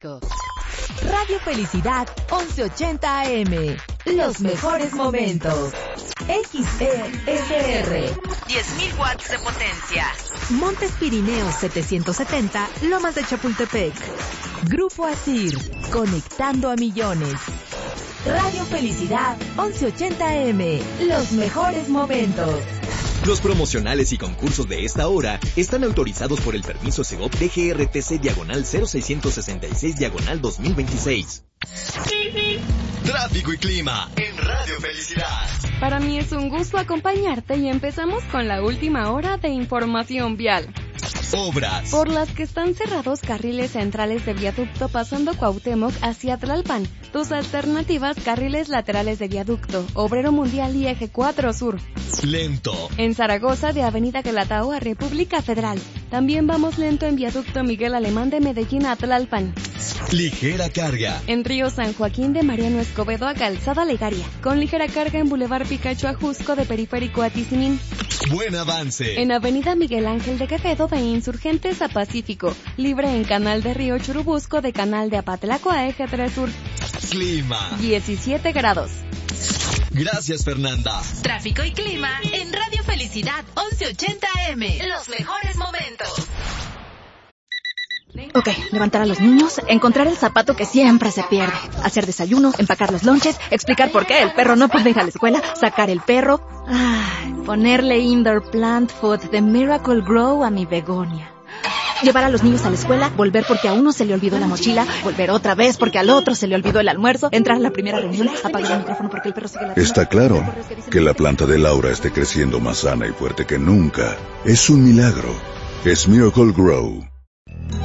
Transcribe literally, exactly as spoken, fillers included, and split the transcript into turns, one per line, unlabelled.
Radio Felicidad once ochenta A M. Los mejores momentos. X E S R.
diez mil watts de potencia.
Montes Pirineos setecientos setenta, Lomas de Chapultepec. Grupo Asir, conectando a millones. Radio Felicidad once ochenta A M. Los mejores momentos.
Los promocionales y concursos de esta hora están autorizados por el permiso Segov D G R T C diagonal cero seiscientos sesenta y seis diagonal dos mil veintiséis. Tráfico y clima en Radio Felicidad.
Para mí es un gusto acompañarte y empezamos con la última hora de información vial.
Obras.
Por las que están cerrados carriles centrales de viaducto pasando Cuauhtémoc hacia Tlalpan. Tus alternativas, carriles laterales de viaducto, Obrero Mundial y Eje cuatro Sur.
Lento.
En Zaragoza, de Avenida Guelatao a República Federal. También vamos lento en viaducto Miguel Alemán de Medellín a Tlalpan.
Ligera carga.
En Río San Joaquín de Mariano Escobedo a Calzada Legaria. Con ligera carga en Boulevard Picacho a Jusco de Periférico a Tizimín.
Buen avance.
En Avenida Miguel Ángel de Quevedo de Insurgentes a Pacífico. Libre en Canal de Río Churubusco de Canal de Apatlaco a Eje tres Sur.
Clima.
diecisiete grados.
Gracias, Fernanda.
Tráfico y clima en Radio Felicidad once ochenta A M. Los mejores momentos.
Ok, levantar a los niños, encontrar el zapato que siempre se pierde, hacer desayuno, empacar los lonches, explicar por qué el perro no puede ir a la escuela, sacar el perro, ay, ponerle indoor plant food de Miracle Grow a mi begonia. Llevar a los niños a la escuela, volver porque a uno se le olvidó la mochila, volver otra vez porque al otro se le olvidó el almuerzo, entrar a la primera reunión, apagar el micrófono porque el perro sigue la...
Está claro que la planta de Laura esté creciendo más sana y fuerte que nunca. Es un milagro. Es Miracle Grow.